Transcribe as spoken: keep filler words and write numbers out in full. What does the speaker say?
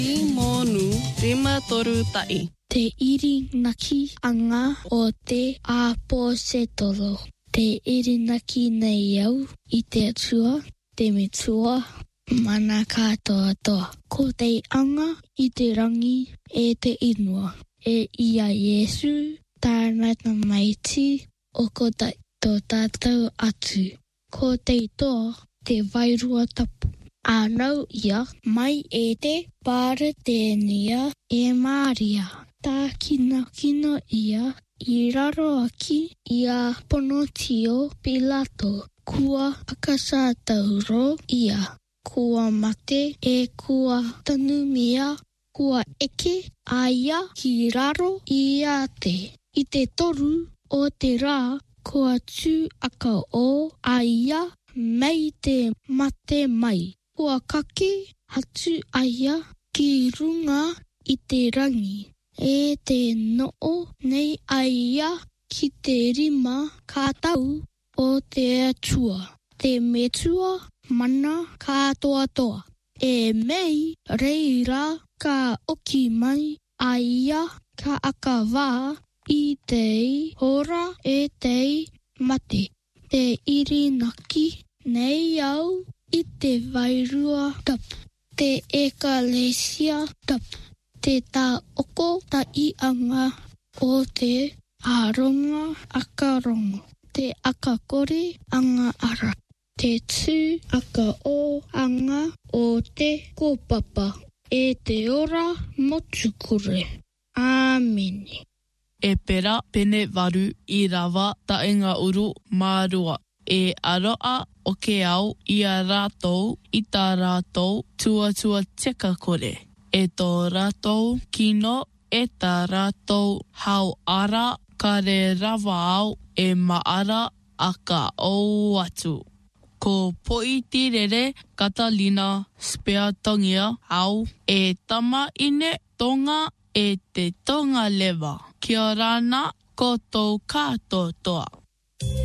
I monu rima toru tai. Te iri naki anga o te aposetolo. Te iri naki nei au I te atua, te metua, mana katoa toa. Ko te anga I te rangi e te inua. E ia Yesu, tānata maiti, o ko tai tō tātou atu. Ko te toa, te vairua tapu. Anau ia, mai e te pāra tēnia e Maria. Tā kina kina ia, I raro aki ia Ponotio Pilato. Kua akasātauro ia. Kua mate e kua tanumia. Kua eke aia ki raro ia te. I te toru o te rā, kua tū aka o aia mei te mate mai. Kua kake atu aia ki runga I te rangi. E te noo nei aia ki te rima kātau o te atua. Te metua mana kātoa toa. E mei reira ka oki mai aia ka aka wā I te hora e te mate. Te iri naki nei au I te vairua tapu. Te ekalesia tapu. Te tā oko ta I anga o te aronga akarongo. Te aka kore anga ara. Te tū aka o anga o te kōpapa. E te ora motukure. Āmeni. E pera pene waru I rawa taenga uru mārua. E aroa o ke au I a rātou I tā rātou tuatua teka kore. E tō rātou kino e tā rātou hau ara ka re rawa au e maara a ka au atu. Ko Poitirere Catalina Speatongia au e tama ine tonga e te tonga lewa. Kia rana ko tō kātoa toa.